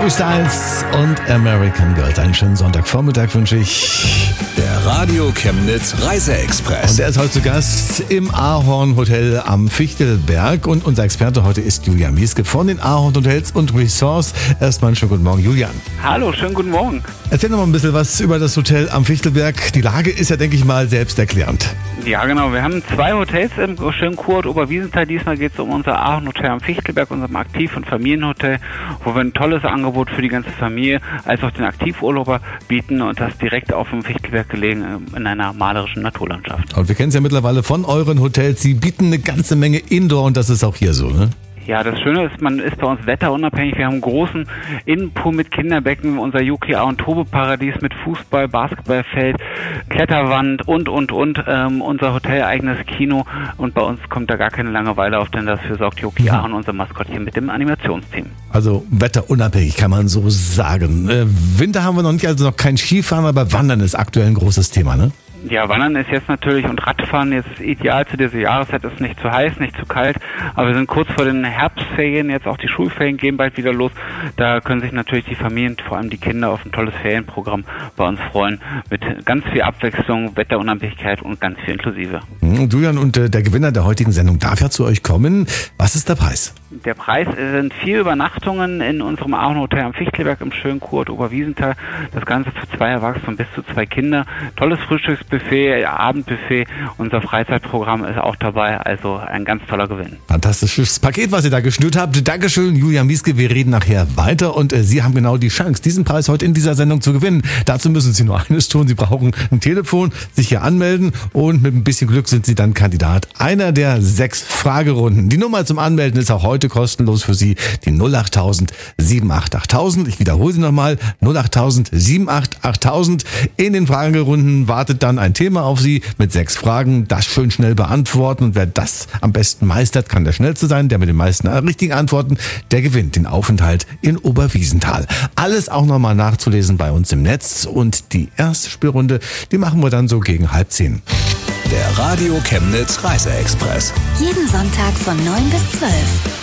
Harry Styles und American Girls. Einen schönen Sonntagvormittag wünsche ich. Der Radio Chemnitz Reiseexpress. Und er ist heute zu Gast im Ahorn Hotel am Fichtelberg. Und unser Experte heute ist Julian Mieske von den Ahorn Hotels und Resorts. Erstmal einen schönen guten Morgen, Julian. Hallo, schönen guten Morgen. Erzähl noch mal ein bisschen was über das Hotel am Fichtelberg. Die Lage ist ja, denke ich mal, selbsterklärend. Ja, genau. Wir haben 2 Hotels im schönen Kurort Oberwiesenthal. Diesmal geht es um unser Ahorn Hotel am Fichtelberg, unserem Aktiv- und Familienhotel, wo wir ein tolles Angebot für die ganze Familie als auch den Aktivurlauber bieten und das direkt auf dem Fichtelberg gelegen in einer malerischen Naturlandschaft. Und wir kennen es ja mittlerweile von euren Hotels. Sie bieten eine ganze Menge Indoor und das ist auch hier so, ne? Ja, das Schöne ist, man ist bei uns wetterunabhängig. Wir haben einen großen Innenpool mit Kinderbecken, unser UKA und Tobeparadies mit Fußball, Basketballfeld, Kletterwand und. Unser hoteleigenes Kino und bei uns kommt da gar keine Langeweile auf, denn dafür sorgt UKA und unser Maskottchen mit dem Animationsteam. Also wetterunabhängig kann man so sagen. Winter haben wir noch nicht, also noch kein Skifahren, aber Wandern ist aktuell ein großes Thema, ne? Ja, Wandern ist jetzt natürlich und Radfahren jetzt ideal zu dieser Jahreszeit, ist nicht zu heiß, nicht zu kalt, aber wir sind kurz vor den Herbstferien, jetzt auch die Schulferien gehen bald wieder los. Da können sich natürlich die Familien, vor allem die Kinder, auf ein tolles Ferienprogramm bei uns freuen, mit ganz viel Abwechslung, Wetterunabhängigkeit und ganz viel inklusive. Julian, und der Gewinner der heutigen Sendung darf ja zu euch kommen. Was ist der Preis? Der Preis sind 4 Übernachtungen in unserem Ahorn Hotel am Fichtelberg im schönen Kurort Oberwiesenthal. Das Ganze für 2 Erwachsene und bis zu 2 Kinder. Tolles Frühstücksbuffet, Abendbuffet. Unser Freizeitprogramm ist auch dabei, also ein ganz toller Gewinn. Fantastisches Paket, was ihr da geschnürt habt. Dankeschön, Julian Mieske. Wir reden nachher weiter und Sie haben genau die Chance, diesen Preis heute in dieser Sendung zu gewinnen. Dazu müssen Sie nur eines tun. Sie brauchen ein Telefon, sich hier anmelden und mit ein bisschen Glück sind Sie dann Kandidat einer der 6 Fragerunden. Die Nummer zum Anmelden ist auch heute kostenlos für Sie, die 08000 7888000. Ich wiederhole sie nochmal, 08000 7888000. In den Fragerunden wartet dann ein Thema auf Sie mit 6 Fragen, das schön schnell beantworten und wer das am besten meistert, kann der schnellste sein, der mit den meisten richtigen Antworten, der gewinnt den Aufenthalt in Oberwiesenthal. Alles auch nochmal nachzulesen bei uns im Netz und die erste Spielrunde, die machen wir dann so gegen 9:30. Der Radio Chemnitz Reiseexpress. Jeden Sonntag von 9 bis 12.